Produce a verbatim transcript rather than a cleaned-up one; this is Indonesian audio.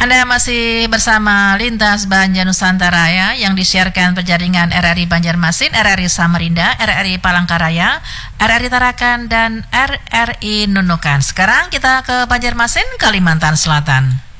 Anda masih bersama Lintas Banjar Nusantara ya, yang disiarkan perjaringan R R I Banjarmasin, R R I Samarinda, R R I Palangkaraya, R R I Tarakan, dan R R I Nunukan. Sekarang kita ke Banjarmasin, Kalimantan Selatan.